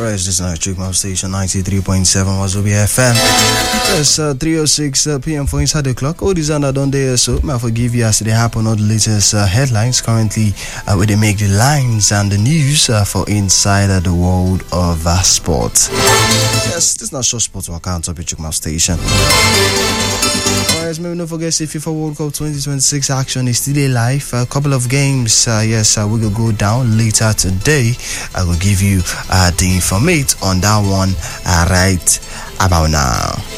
Alright, this is our Chukma station 93.7 Wazobia FM. Yes, 3:06 p.m. for Inside the Clock. All these under don't dare so. May I forgive you as they happen all the latest headlines currently where they make the lines and the news for inside the world of sport. Yes, this is not short sports or account of Chukma station. Alright, maybe don't forget if FIFA World Cup 2026 action is still live. A couple of games, we will go down later today. I will give you the informate on that one right about now.